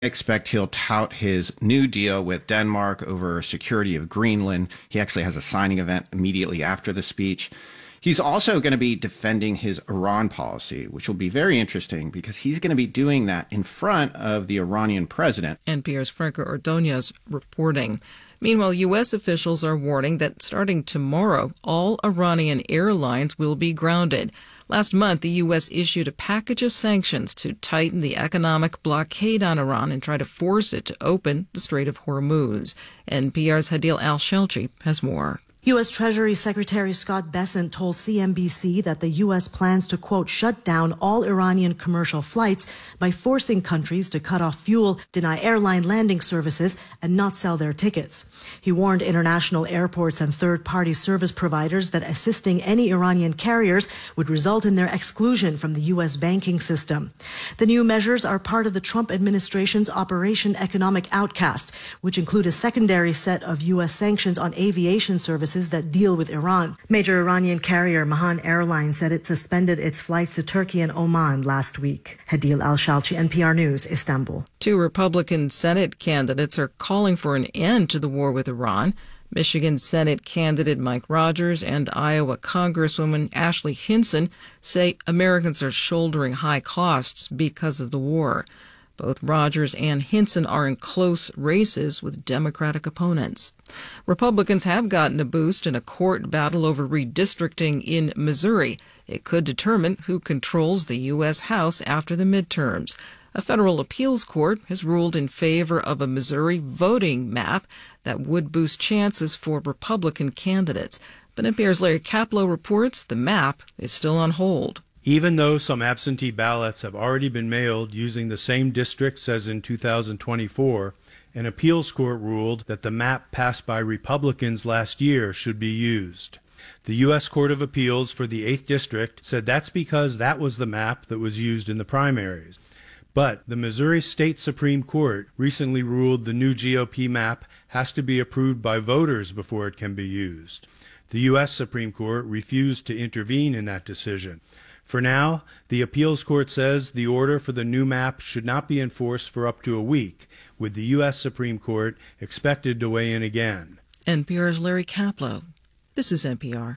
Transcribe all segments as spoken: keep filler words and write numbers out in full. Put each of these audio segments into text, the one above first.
expect he'll tout his new deal with Denmark over security of Greenland. He actually has a signing event immediately after the speech. He's also going to be defending his Iran policy, which will be very interesting because he's going to be doing that in front of the Iranian president. N P R's Franco Ordonez reporting. Meanwhile, U S officials are warning that starting tomorrow, all Iranian airlines will be grounded. Last month, the U S issued a package of sanctions to tighten the economic blockade on Iran and try to force it to open the Strait of Hormuz. N P R's Hadil Al-Shelchi has more. U S. Treasury Secretary Scott Bessent told C N B C that the U S plans to, quote, shut down all Iranian commercial flights by forcing countries to cut off fuel, deny airline landing services, and not sell their tickets. He warned international airports and third-party service providers that assisting any Iranian carriers would result in their exclusion from the U S banking system. The new measures are part of the Trump administration's Operation Economic Outcast, which include a secondary set of U S sanctions on aviation services that deal with Iran. Major Iranian carrier Mahan Airlines said it suspended its flights to Turkey and Oman last week. Hadil Al-Shalchi, N P R News, Istanbul. Two Republican Senate candidates are calling for an end to the war with Iran. Michigan Senate candidate Mike Rogers and Iowa Congresswoman Ashley Hinson say Americans are shouldering high costs because of the war. Both Rogers and Hinson are in close races with Democratic opponents. Republicans have gotten a boost in a court battle over redistricting in Missouri. It could determine who controls the U S House after the midterms. A federal appeals court has ruled in favor of a Missouri voting map that would boost chances for Republican candidates. But N P R's Larry Kaplow reports the map is still on hold. Even though some absentee ballots have already been mailed using the same districts as in two thousand twenty-four, an appeals court ruled that the map passed by Republicans last year should be used. The U S Court of Appeals for the eighth District said that's because that was the map that was used in the primaries. But the Missouri State Supreme Court recently ruled the new G O P map has to be approved by voters before it can be used. The U S Supreme Court refused to intervene in that decision. For now, the appeals court says the order for the new map should not be enforced for up to a week, with the U S Supreme Court expected to weigh in again. N P R's Larry Kaplow. This is N P R.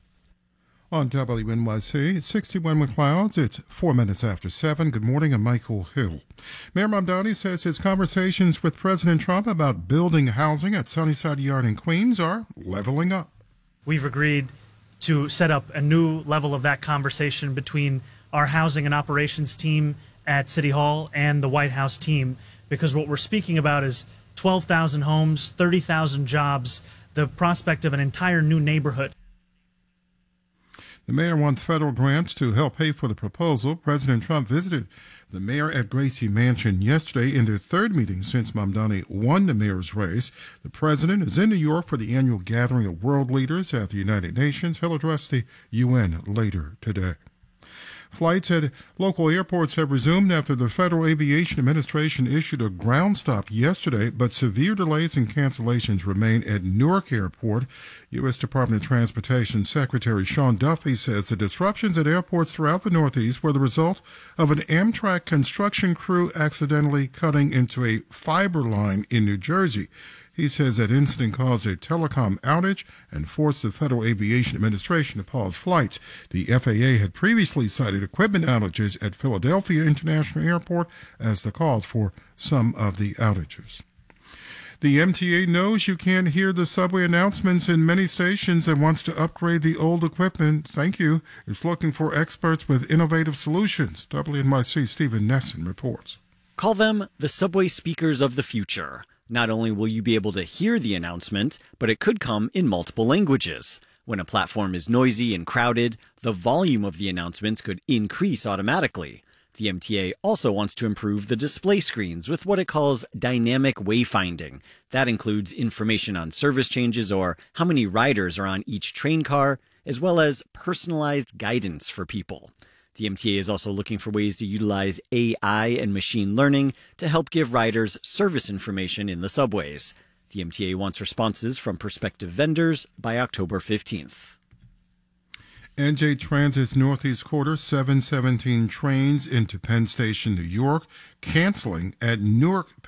On W N Y C, sixty-one with clouds. It's four minutes after seven. Good morning, I'm Michael Hill. Mayor Mamdani says his conversations with President Trump about building housing at Sunnyside Yard in Queens are leveling up. We've agreed to set up a new level of that conversation between our housing and operations team at City Hall and the White House team, because what we're speaking about is twelve thousand homes, thirty thousand jobs, the prospect of an entire new neighborhood. The mayor wants federal grants to help pay for the proposal. President Trump visited the mayor at Gracie Mansion yesterday in their third meeting since Mamdani won the mayor's race. The president is in New York for the annual gathering of world leaders at the United Nations. He'll address the U N later today. Flights at local airports have resumed after the Federal Aviation Administration issued a ground stop yesterday, but severe delays and cancellations remain at Newark Airport. U S. Department of Transportation Secretary Sean Duffy says the disruptions at airports throughout the Northeast were the result of an Amtrak construction crew accidentally cutting into a fiber line in New Jersey. He says that incident caused a telecom outage and forced the Federal Aviation Administration to pause flights. The F A A had previously cited equipment outages at Philadelphia International Airport as the cause for some of the outages. The M T A knows you can't hear the subway announcements in many stations and wants to upgrade the old equipment. Thank you. It's looking for experts with innovative solutions. W N Y C Stephen Nesson reports. Call them the subway speakers of the future. Not only will you be able to hear the announcement, but it could come in multiple languages. When a platform is noisy and crowded, the volume of the announcements could increase automatically. The M T A also wants to improve the display screens with what it calls dynamic wayfinding. That includes information on service changes or how many riders are on each train car, as well as personalized guidance for people. The M T A is also looking for ways to utilize A I and machine learning to help give riders service information in the subways. The M T A wants responses from prospective vendors by October fifteenth. N J Transit's Northeast Quarter seven seventeen trains into Penn Station, New York, canceling at Newark